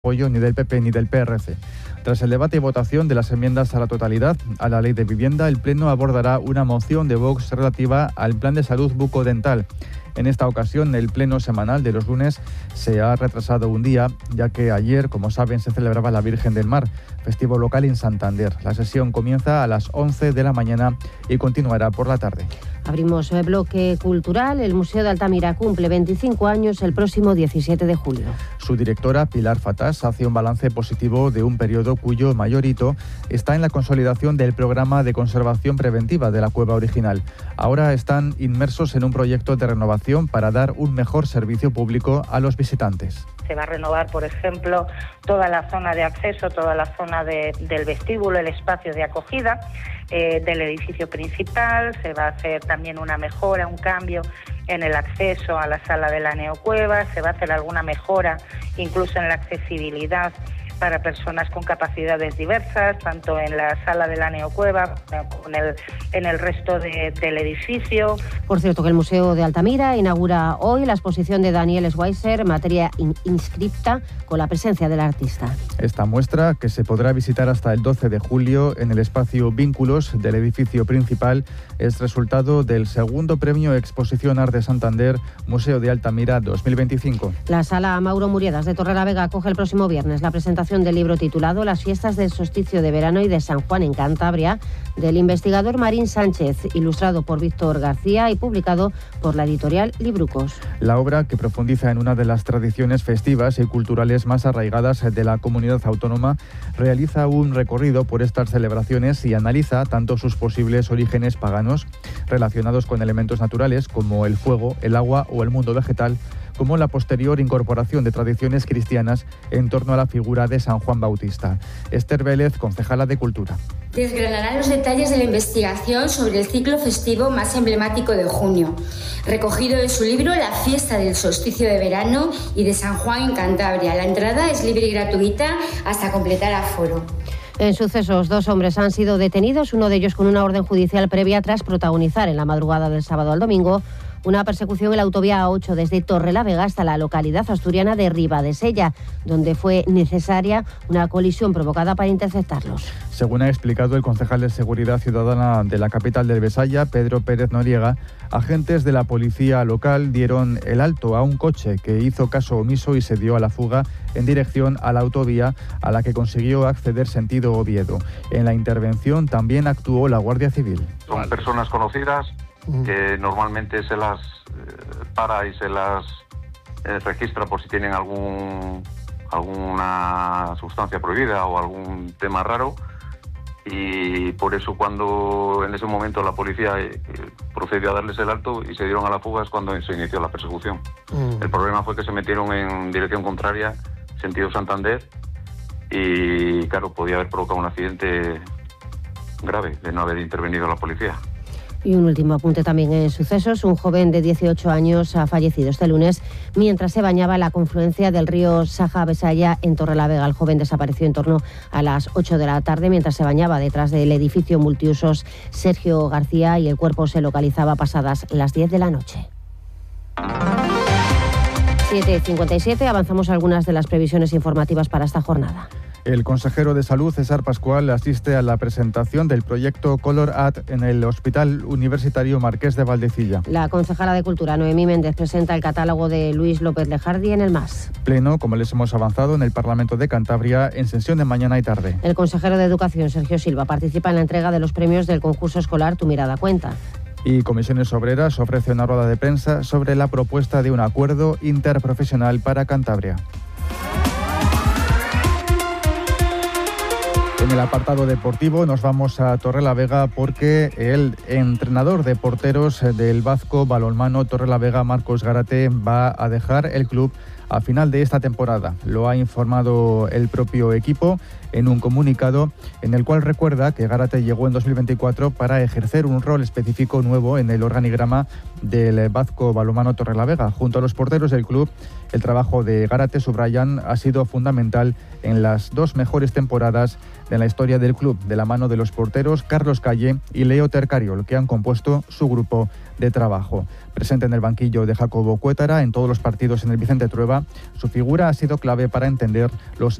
apoyo ni del PP ni del PRC. Tras el debate y votación de las enmiendas a la totalidad a la Ley de Vivienda, el Pleno abordará una moción de Vox relativa al Plan de Salud Bucodental. En esta ocasión, el pleno semanal de los lunes se ha retrasado un día, ya que ayer, como saben, se celebraba la Virgen del Mar, festivo local en Santander. La sesión comienza a las 11 de la mañana y continuará por la tarde. Abrimos el bloque cultural. El Museo de Altamira cumple 25 años el próximo 17 de julio. Su directora, Pilar Fatás, hace un balance positivo de un periodo cuyo mayor hito está en la consolidación del programa de conservación preventiva de la cueva original. Ahora están inmersos en un proyecto de renovación para dar un mejor servicio público a los visitantes. Se va a renovar, por ejemplo, toda la zona de acceso, toda la zona del vestíbulo, el espacio de acogida del edificio principal. Se va a hacer también una mejora, un cambio en el acceso a la sala de la neocueva. Se va a hacer alguna mejora incluso en la accesibilidad para personas con capacidades diversas, tanto en la sala de la neocueva como en el resto del edificio. Por cierto, que el Museo de Altamira inaugura hoy la exposición de Daniel Schweitzer, Materia inscripta, con la presencia del artista. Esta muestra, que se podrá visitar hasta el 12 de julio en el espacio Vínculos del edificio principal, es resultado del segundo premio Exposición Art de Santander, Museo de Altamira 2025. La Sala Mauro Muriedas de Torrelavega acoge el próximo viernes la presentación del libro titulado Las fiestas del solsticio de verano y de San Juan en Cantabria, del investigador Marín Sánchez, ilustrado por Víctor García y publicado por la editorial Librucos. La obra, que profundiza en una de las tradiciones festivas y culturales más arraigadas de la comunidad autónoma, realiza un recorrido por estas celebraciones y analiza tanto sus posibles orígenes paganos, relacionados con elementos naturales como el fuego, el agua o el mundo vegetal, como la posterior incorporación de tradiciones cristianas en torno a la figura de San Juan Bautista. Esther Vélez, concejala de Cultura. Desgranará los detalles de la investigación sobre el ciclo festivo más emblemático de junio, recogido en su libro La fiesta del solsticio de verano y de San Juan en Cantabria. La entrada es libre y gratuita hasta completar aforo. En sucesos, 2 hombres han sido detenidos, uno de ellos con una orden judicial previa tras protagonizar en la madrugada del sábado al domingo una persecución en la autovía A8 desde Torrelavega hasta la localidad asturiana de Ribadesella, donde fue necesaria una colisión provocada para interceptarlos. Según ha explicado el concejal de Seguridad Ciudadana de la capital del Besaya, Pedro Pérez Noriega, agentes de la policía local dieron el alto a un coche que hizo caso omiso y se dio a la fuga en dirección a la autovía a la que consiguió acceder sentido Oviedo. En la intervención también actuó la Guardia Civil. Son personas conocidas que normalmente se las para y se las registra por si tienen alguna sustancia prohibida o algún tema raro, y por eso cuando en ese momento la policía procedió a darles el alto y se dieron a la fuga es cuando se inició la persecución. El problema fue que se metieron en dirección contraria, sentido Santander, y claro, podía haber provocado un accidente grave de no haber intervenido la policía. Y un último apunte también en sucesos. Un joven de 18 años ha fallecido este lunes mientras se bañaba en la confluencia del río Saja-Besaya en Torrelavega. El joven desapareció en torno a las 8 de la tarde mientras se bañaba detrás del edificio multiusos Sergio García, y el cuerpo se localizaba pasadas las 10 de la noche. 7:57, avanzamos algunas de las previsiones informativas para esta jornada. El consejero de Salud, César Pascual, asiste a la presentación del proyecto Color At en el Hospital Universitario Marqués de Valdecilla. La concejala de Cultura, Noemí Méndez, presenta el catálogo de Luis López Lejardi en el MAS. Pleno, como les hemos avanzado, en el Parlamento de Cantabria, en sesión de mañana y tarde. El consejero de Educación, Sergio Silva, participa en la entrega de los premios del concurso escolar Tu Mirada Cuenta. Y Comisiones Obreras ofrece una rueda de prensa sobre la propuesta de un acuerdo interprofesional para Cantabria. En el apartado deportivo nos vamos a Torrelavega porque el entrenador de porteros del Vazco Balonmano Torrelavega, Marcos Gárate, va a dejar el club a final de esta temporada. Lo ha informado el propio equipo en un comunicado en el cual recuerda que Gárate llegó en 2024 para ejercer un rol específico nuevo en el organigrama del Vazco Balonmano Torrelavega. Junto a los porteros del club, el trabajo de Gárate, subrayan, ha sido fundamental en las 2 mejores temporadas de la historia del club, de la mano de los porteros Carlos Calle y Leo Tercariol, que han compuesto su grupo de trabajo. Presente en el banquillo de Jacobo Cuétara en todos los partidos en el Vicente Trueba, Su figura ha sido clave para entender los